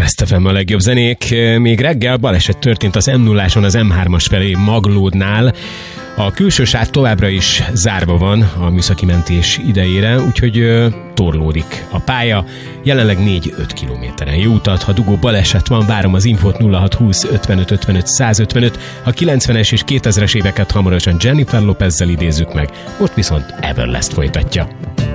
Best FM a legjobb zenék. Még reggel baleset történt az M0-áson az M3-as felé Maglódnál. A külső sáv továbbra is zárva van a műszaki mentés idejére, úgyhogy torlódik a pálya. Jelenleg 4-5 kilométeren. Jó utat, ha dugó baleset van, várom az infót 0620 55 55 155. A 90-es és 2000-es éveket hamarosan Jennifer Lopezzel idézzük meg, most viszont Everlast folytatja.